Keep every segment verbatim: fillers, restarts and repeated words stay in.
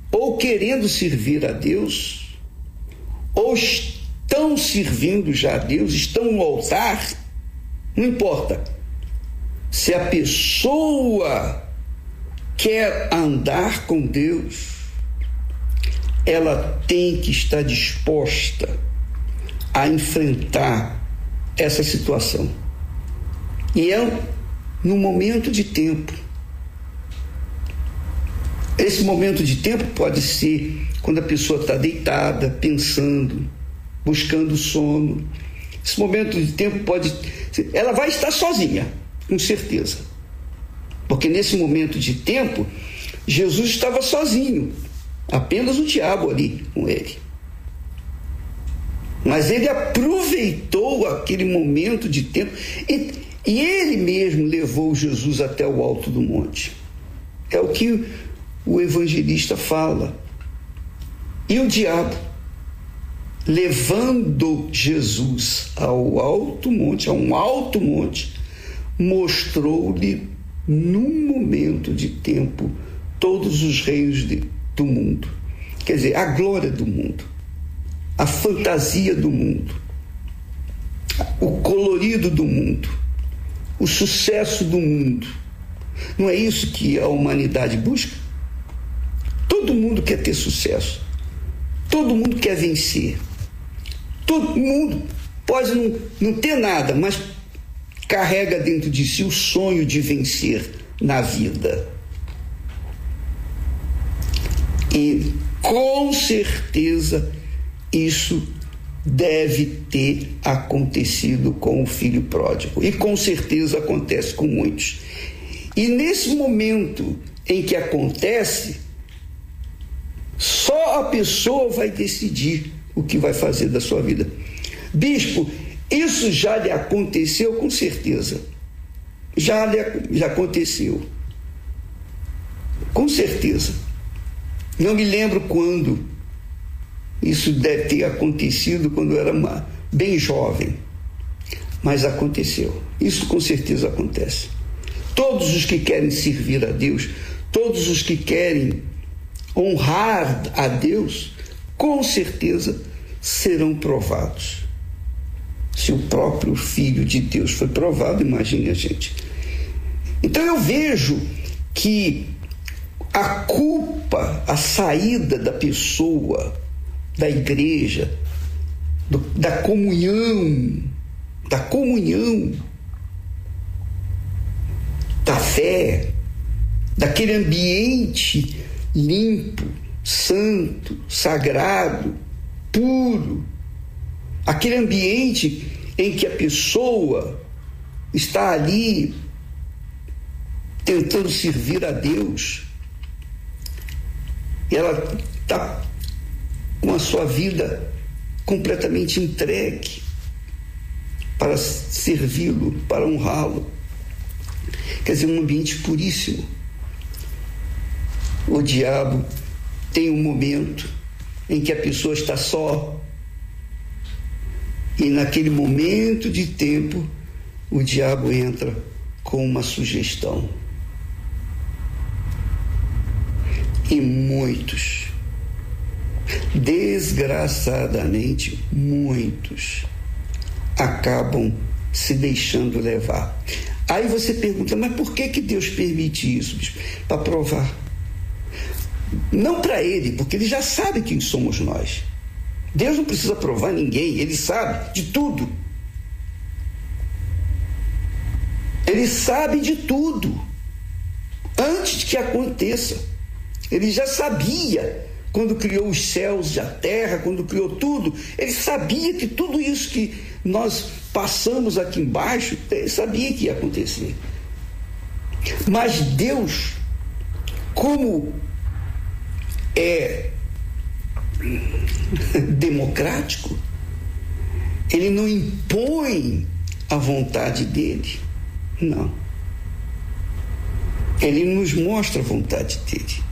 ou querendo servir a Deus, ou estão servindo já a Deus, estão no altar, não importa. Se a pessoa quer andar com Deus, ela tem que estar disposta a enfrentar essa situação. E é no momento de tempo. Esse momento de tempo pode ser quando a pessoa está deitada, pensando, buscando sono. Esse momento de tempo pode... Ela vai estar sozinha, com certeza. Porque nesse momento de tempo, Jesus estava sozinho. Apenas o diabo ali com ele. Mas ele aproveitou aquele momento de tempo e, e ele mesmo levou Jesus até o alto do monte. É o que o evangelista fala. E o diabo, levando Jesus ao alto monte, a um alto monte, mostrou-lhe num momento de tempo todos os reinos de, do mundo. Quer dizer, a glória do mundo, a fantasia do mundo, o colorido do mundo, o sucesso do mundo. Não é isso que a humanidade busca? Todo mundo quer ter sucesso, todo mundo quer vencer, todo mundo pode não, não ter nada, mas carrega dentro de si o sonho de vencer na vida. E com certeza isso deve ter acontecido com o filho pródigo. E com certeza acontece com muitos. E nesse momento em que acontece, só a pessoa vai decidir o que vai fazer da sua vida. Bispo, isso já lhe aconteceu? Com certeza. Já, lhe, já aconteceu. Com certeza. Não me lembro quando. Isso deve ter acontecido quando eu era uma, bem jovem. Mas aconteceu. Isso com certeza acontece. Todos os que querem servir a Deus, todos os que querem honrar a Deus, com certeza serão provados. Se o próprio Filho de Deus foi provado, imagine a gente. Então eu vejo que a culpa, a saída da pessoa, da igreja, do, da comunhão, da comunhão, da fé, daquele ambiente limpo, santo, sagrado, puro, aquele ambiente em que a pessoa está ali tentando servir a Deus, e ela está com a sua vida completamente entregue para servi-lo, para honrá-lo. Quer dizer, um ambiente puríssimo. O diabo tem um momento em que a pessoa está só, e naquele momento de tempo o diabo entra com uma sugestão. E muitos, desgraçadamente muitos, acabam se deixando levar. Aí você pergunta, mas por que que Deus permite isso, bispo? Para provar. Não para ele, porque ele já sabe quem somos nós. Deus não precisa provar ninguém, ele sabe de tudo. Ele sabe de tudo. Antes que aconteça. Ele já sabia, quando criou os céus e a terra, quando criou tudo, ele sabia que tudo isso que nós passamos aqui embaixo, ele sabia que ia acontecer. Mas Deus, como é democrático, ele não impõe a vontade dele, não. Ele nos mostra a vontade dele.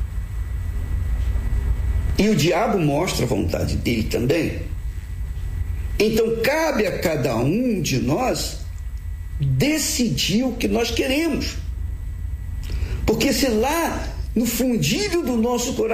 E o diabo mostra a vontade dele também. Então cabe a cada um de nós decidir o que nós queremos. Porque se lá no fundilho do nosso coração